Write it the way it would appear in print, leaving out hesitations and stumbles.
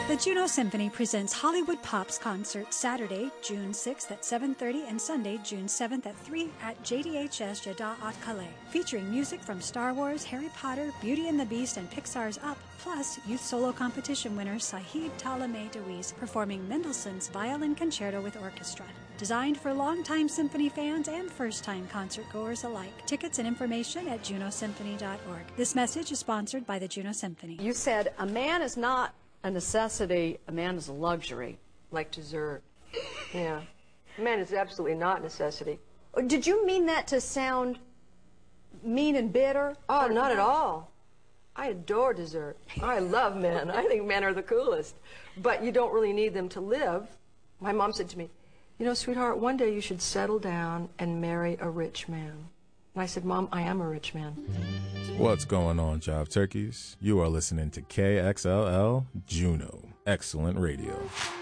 The Juno Symphony presents Hollywood Pops Concert Saturday, June 6th at 7:30 and Sunday, June 7th at 3 at JDHS Jeddah at Calais, featuring music from Star Wars, Harry Potter, Beauty and the Beast, and Pixar's Up, plus youth solo competition winner Sahid Talameh Deweese performing Mendelssohn's Violin Concerto with Orchestra. Designed for longtime symphony fans and first-time concert goers alike. Tickets and information at junosymphony.org. This message is sponsored by the Juno Symphony. You said a man is not a necessity, a man is a luxury. Like dessert. Yeah. A man is absolutely not a necessity. Did you mean that to sound mean and bitter? Oh, not at all. I adore dessert. I love men. I think men are the coolest. But you don't really need them to live. My mom said to me, you know, sweetheart, one day you should settle down and marry a rich man. And I said, Mom, I am a rich man. What's going on, Jive Turkeys? You are listening to KXLL Juno. Excellent radio.